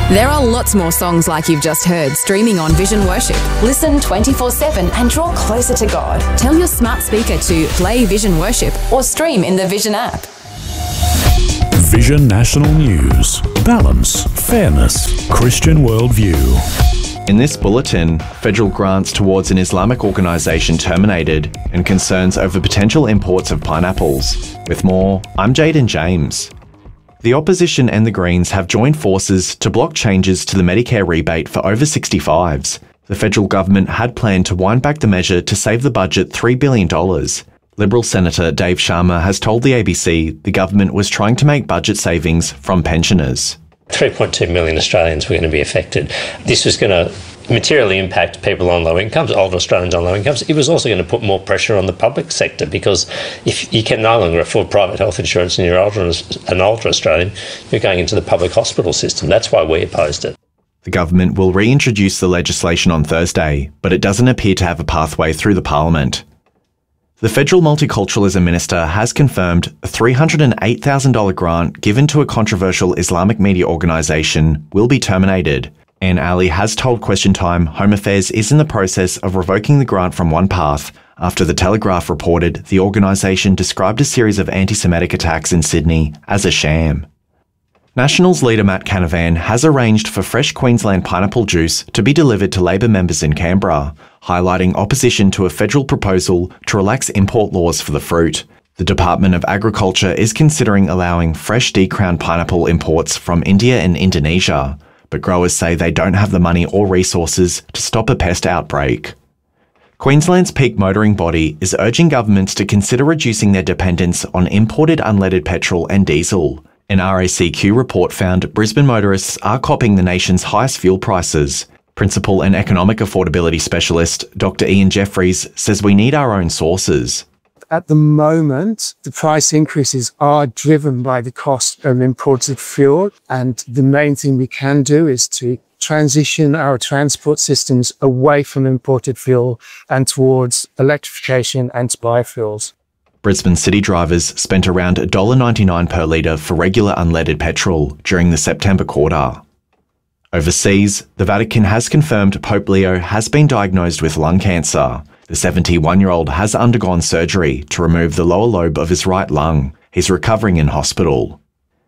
There are lots more songs like you've just heard streaming on Vision Worship. Listen 24/7 and draw closer to God. Tell your smart speaker to play Vision Worship or stream in the Vision app. Vision National News. Balance, fairness, Christian worldview. In this bulletin, federal grants towards an Islamic organisation terminated and concerns over potential imports of pineapples. With more, I'm Jaden James. The opposition and the Greens have joined forces to block changes to the Medicare rebate for over 65s. The federal government had planned to wind back the measure to save the budget $3 billion. Liberal Senator Dave Sharma has told the ABC the government was trying to make budget savings from pensioners. 3.2 million Australians were going to be affected. This was going to materially impact people on low incomes, older Australians on low incomes. It was also going to put more pressure on the public sector, because if you can no longer afford private health insurance and you're an older Australian, you're going into the public hospital system. That's why we opposed it. The government will reintroduce the legislation on Thursday, but it doesn't appear to have a pathway through the parliament. The Federal Multiculturalism Minister has confirmed a $308,000 grant given to a controversial Islamic media organisation will be terminated. Anne Ali has told Question Time Home Affairs is in the process of revoking the grant from OnePath after The Telegraph reported the organisation described a series of anti-Semitic attacks in Sydney as a sham. Nationals leader Matt Canavan has arranged for fresh Queensland pineapple juice to be delivered to Labor members in Canberra, highlighting opposition to a federal proposal to relax import laws for the fruit. The Department of Agriculture is considering allowing fresh decrowned pineapple imports from India and Indonesia, but growers say they don't have the money or resources to stop a pest outbreak. Queensland's peak motoring body is urging governments to consider reducing their dependence on imported unleaded petrol and diesel. An RACQ report found Brisbane motorists are copping the nation's highest fuel prices. Principal and Economic Affordability Specialist Dr. Ian Jeffries says we need our own sources. At the moment, the price increases are driven by the cost of imported fuel, and the main thing we can do is to transition our transport systems away from imported fuel and towards electrification and biofuels. Brisbane city drivers spent around $1.99 per litre for regular unleaded petrol during the September quarter. Overseas, the Vatican has confirmed Pope Leo has been diagnosed with lung cancer. The 71-year-old has undergone surgery to remove the lower lobe of his right lung. He's recovering in hospital.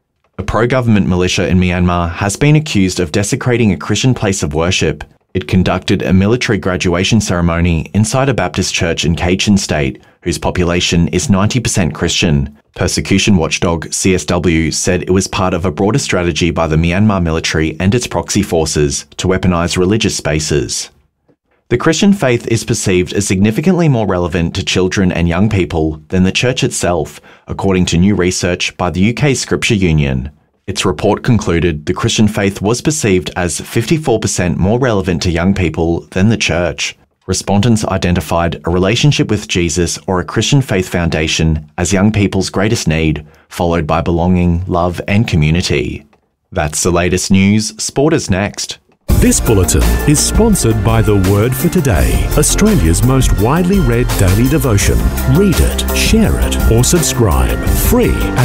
A pro-government militia in Myanmar has been accused of desecrating a Christian place of worship. It conducted a military graduation ceremony inside a Baptist church in Kachin State, whose population is 90% Christian. Persecution watchdog CSW said it was part of a broader strategy by the Myanmar military and its proxy forces to weaponize religious spaces. The Christian faith is perceived as significantly more relevant to children and young people than the church itself, according to new research by the UK Scripture Union. Its report concluded the Christian faith was perceived as 54% more relevant to young people than the church. Respondents identified a relationship with Jesus or a Christian faith foundation as young people's greatest need, followed by belonging, love, and community. That's the latest news. Sport is next. This bulletin is sponsored by The Word for Today, Australia's most widely read daily devotion. Read it, share it, or subscribe. Free at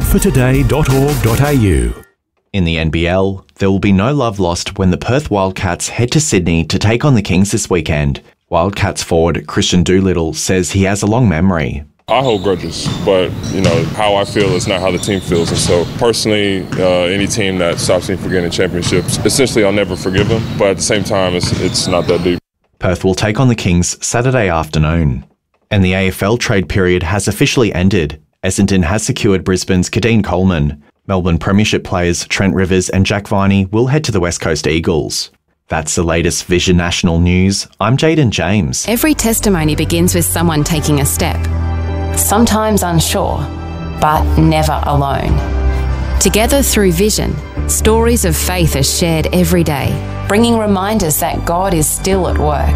thewordfortoday.org.au. In the NBL, there will be no love lost when the Perth Wildcats head to Sydney to take on the Kings this weekend. Wildcats forward Christian Doolittle says he has a long memory. I hold grudges, but, how I feel is not how the team feels. And so, personally, any team that stops me from getting championships, essentially I'll never forgive them. But at the same time, it's not that deep. Perth will take on the Kings Saturday afternoon. And the AFL trade period has officially ended. Essendon has secured Brisbane's Kadeen Coleman. Melbourne Premiership players Trent Rivers and Jack Viney will head to the West Coast Eagles. That's the latest Vision National News. I'm Jaden James. Every testimony begins with someone taking a step. Sometimes unsure, but never alone. Together through Vision, stories of faith are shared every day, bringing reminders that God is still at work.